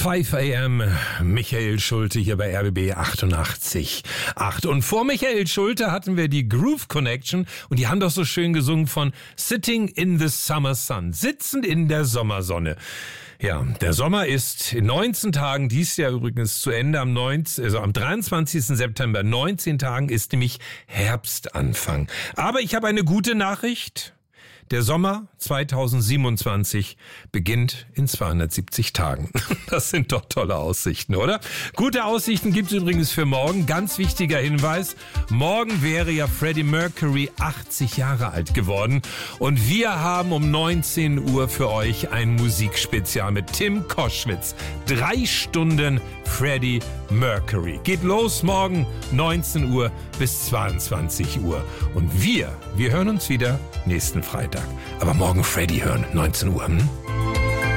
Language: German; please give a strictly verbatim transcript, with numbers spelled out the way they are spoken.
fünf a m Michael Schulte hier bei R B B achtundachtzig Komma acht. Und vor Michael Schulte hatten wir die Groove Connection und die haben doch so schön gesungen von Sitting in the Summer Sun, sitzend in der Sommersonne. Ja, der Sommer ist in neunzehn Tagen, dies Jahr übrigens zu Ende, am neunzehnten, also am dreiundzwanzigsten September, neunzehn Tagen ist nämlich Herbstanfang. Aber ich habe eine gute Nachricht. Der Sommer zweitausendsiebenundzwanzig beginnt in zweihundertsiebzig Tagen. Das sind doch tolle Aussichten, oder? Gute Aussichten gibt's übrigens für morgen. Ganz wichtiger Hinweis. Morgen wäre ja Freddie Mercury achtzig Jahre alt geworden. Und wir haben um neunzehn Uhr für euch ein Musikspezial mit Tim Koschwitz. Drei Stunden Freddie Mercury. Geht los morgen neunzehn Uhr bis zweiundzwanzig Uhr. Und wir, wir hören uns wieder nächsten Freitag. Aber morgen Freddie hören, neunzehn Uhr. Hm?